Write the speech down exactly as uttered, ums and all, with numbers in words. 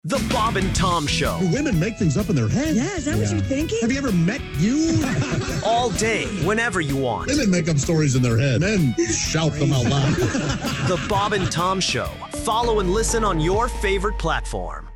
The Bob and Tom Show. Do women make things up in their head? Yeah, is that what you're thinking? Have you ever met you? All day, whenever you want. Women make up stories in their head. Men shout them out loud. The Bob and Tom Show. Follow and listen on your favorite platform.